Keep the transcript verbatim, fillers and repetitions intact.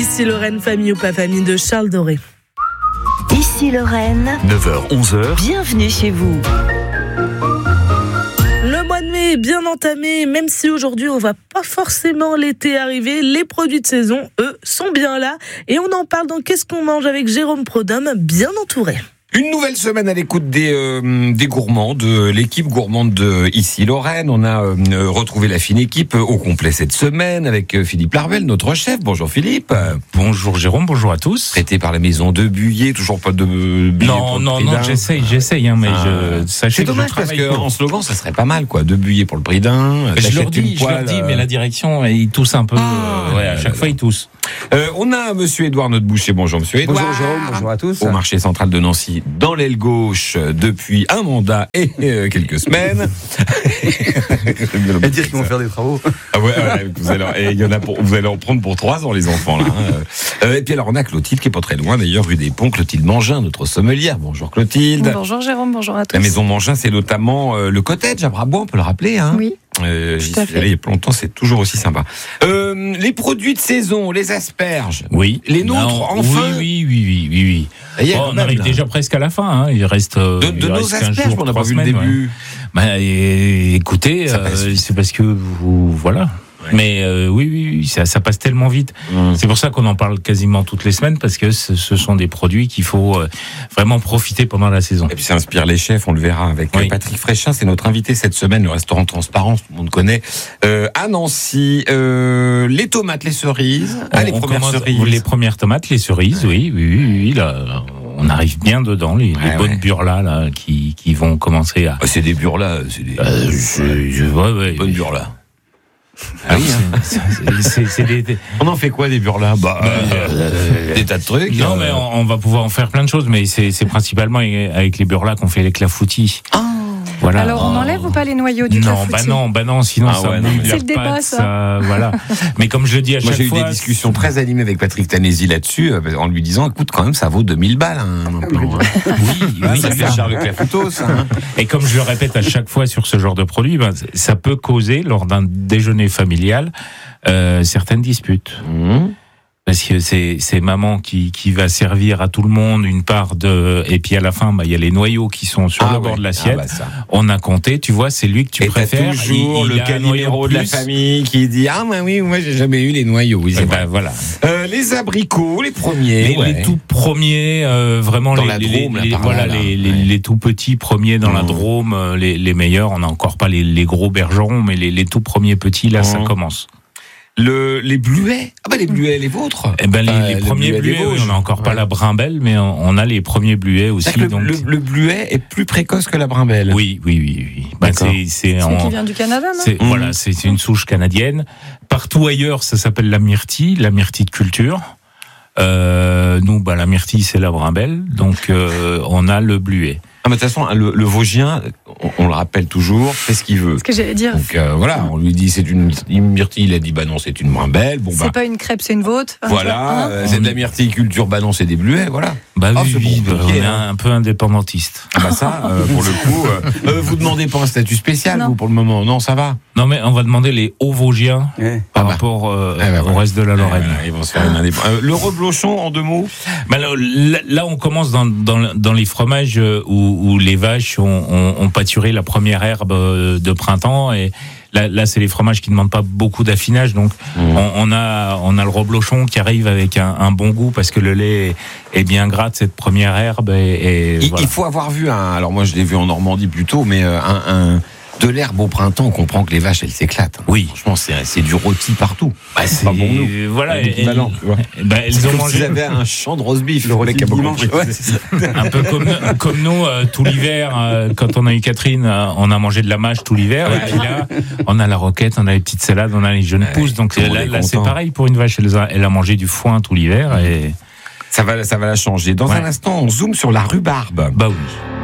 Ici Lorraine, famille ou pas famille de Charles Doré. Ici Lorraine, neuf heures onze heures. Bienvenue chez vous. Le mois de mai est bien entamé, même si aujourd'hui on va pas forcément l'été arriver, les produits de saison, eux, sont bien là. Et on en parle dans Qu'est-ce qu'on mange avec Jérôme Prodhomme, bien entouré. Une nouvelle semaine à l'écoute des, euh, des gourmands, de l'équipe gourmande de Ici Lorraine. On a euh, retrouvé la fine équipe au complet cette semaine avec euh, Philippe Larvel, notre chef. Bonjour Philippe. Bonjour Jérôme, bonjour à tous. Traité par la maison de Buyer, toujours pas de Buyer. Non, non, non, j'essaye, j'essaye, hein, mais ah. je, sachez c'est que dommage je parce travaille qu'en slogan, ça serait pas mal, quoi. De Buyer pour le prix d'un. Je leur dis, je leur dis, mais la direction, ils toussent un peu. Ah, euh, ouais, à chaque fois, ils toussent. Euh, on a Monsieur Édouard, notre boucher. Bonjour Monsieur Édouard. Bonjour Jérôme, bonjour à tous. Au marché central de Nancy, dans l'aile gauche, depuis un mandat et euh, quelques semaines. Et dire qu'ils vont faire des travaux. Ah ouais, ouais vous, allez, et il y en a pour, vous allez en prendre pour trois ans, les enfants, là. Hein. Et puis alors, on a Clotilde, qui est pas très loin, d'ailleurs, rue des Ponts. Clotilde Mangin, notre sommelière. Bonjour Clotilde. Bonjour Jérôme, bonjour à tous. La maison Mangin, c'est notamment euh, le cottage à Brabois, on peut le rappeler, hein. Oui. Euh, j'y suis allé il y a pas longtemps, c'est toujours aussi sympa. Euh, les produits de saison, les asperges. Oui. Les nôtres, non, enfin. Oui, oui, oui, oui, oui. Bon, on arrive là. déjà presque à la fin. Hein. Il reste. Euh, de de il nos reste asperges, jours, on n'a pas vu semaines, le début. Ouais. Bah, et, écoutez, euh, c'est parce que vous, voilà. Ouais. Mais euh, oui, oui, oui, ça, ça passe tellement vite. Mmh. C'est pour ça qu'on en parle quasiment toutes les semaines, parce que ce, ce sont des produits qu'il faut euh, vraiment profiter pendant la saison. Et puis ça inspire les chefs, on le verra avec oui. Patrick Fréchin, c'est notre invité cette semaine, le restaurant Transparence, tout le monde connaît. Euh, à Nancy, euh, les tomates, les cerises. On, ah, les on premières commence, cerises. Les premières tomates, les cerises, ouais. oui, oui, oui, oui, là. On arrive bien dedans, les, ouais, les bonnes ouais. burlas là, qui, qui vont commencer à. Ah, c'est des burlas, c'est des. Euh, je, je, ouais, ouais, bonnes burlas. Ah oui, hein. c'est, c'est, c'est des, des... On en fait quoi des burlas? Bah, bah euh, des tas de trucs. Non, euh... mais on, on va pouvoir en faire plein de choses, mais c'est, c'est principalement avec les burlas qu'on fait les clafoutis. Ah. Voilà. Alors on enlève ou pas les noyaux du non, clafoutis? bah non, bah non, sinon ah ça ouais, mouille c'est la le débat, pâte, ça. ça. Voilà. Mais comme je le dis à Moi, chaque j'ai fois, eu des discussions très animées avec Patrick Tanesi là-dessus, en lui disant, écoute, quand même, ça vaut deux mille balles hein, maintenant. Hein. Oui, oui, ça fait Charles Clafoutos. Hein. Et comme je le répète à chaque fois sur ce genre de produit, ben, ça peut causer lors d'un déjeuner familial euh, certaines disputes. Mmh. Parce que c'est, c'est maman qui, qui va servir à tout le monde une part de, et puis à la fin, bah, il y a les noyaux qui sont sur ah le oui. bord de l'assiette. Ah bah on a compté, tu vois, c'est lui que tu et préfères. T'as toujours il, il le calimero de la famille qui dit, ah, bah oui, moi, j'ai jamais eu les noyaux. Oui, c'est bah, voilà. Euh, les abricots, les premiers. Les, ouais. les tout premiers, euh, vraiment, dans les, la les, Drôme, les, là, voilà, là, les, ouais. les, les tout petits premiers dans mmh. la Drôme, les, les meilleurs. On n'a encore pas les, les gros bergerons, mais les, les tout premiers petits, là, mmh. ça commence. Le, les bluets, ah bah les bluets, les vôtres. Eh ben les, euh, les premiers bluets, bluets oui, on n'a encore ouais. pas la brimbelle, mais on, on a les premiers bluets aussi. Le, donc... le, le bluet est plus précoce que la brimbelle. Oui, oui, oui, oui. Bah, c'est c'est, c'est en... qui vient du Canada, non c'est, mmh. Voilà, c'est, c'est une souche canadienne. Partout ailleurs, ça s'appelle la myrtille, la myrtille de culture. Euh, nous, bah la myrtille, c'est la brimbelle, donc euh, on a le bluet. Ah, mais de toute façon, le, le Vosgien, on, on le rappelle toujours, fait ce qu'il veut. Ce que j'allais dire. Donc euh, voilà, on lui dit c'est une, une myrtille, il a dit bah non, c'est une brimbelle. Bon, c'est bah, pas une crêpe, c'est une vôtre. Voilà, hein euh, c'est de la myrtille culture, bah non, c'est des bluets, voilà. Bah oh, oui, oui bon, bah, on est un peu indépendantiste. Ah bah ça, euh, pour le coup, euh, euh, vous demandez pas un statut spécial, non. vous, pour le moment, non, ça va. Non, mais on va demander les Hauts-Vosgiens ouais. par ah bah. rapport euh, ah bah, voilà. au reste de la Lorraine. Ah bah, ils vont se faire une indépendance. Euh, le reblochon, en deux mots. Bah, là, là, on commence dans, dans, dans les fromages où, où les vaches ont, ont, ont pâturé la première herbe de printemps, et là, là c'est les fromages qui ne demandent pas beaucoup d'affinage, donc mmh. on, on a on a le reblochon qui arrive avec un, un bon goût parce que le lait est, est bien gras de cette première herbe. Et, et il, voilà. il faut avoir vu un, alors moi je l'ai vu en Normandie plutôt, mais un, un de l'herbe au printemps, on comprend que les vaches elles s'éclatent. Oui, franchement c'est c'est du rôti partout. Bah, c'est pas bon nous. Voilà, et, et, bah, elles c'est ont comme mangé. Ils avaient un champ de roast beef. Le rôti qui a beaucoup mangé. Ouais, un peu comme comme nous euh, tout l'hiver euh, quand on a eu Catherine, euh, on a mangé de la mâche tout l'hiver. Ouais. Et puis là, on a la roquette, on a les petites salades, on a les jeunes ouais, pousses. Donc là, là c'est pareil pour une vache. Elle a, elle a mangé du foin tout l'hiver et ça va ça va la changer. Dans ouais. un instant, on zoome sur la rhubarbe. Bah oui.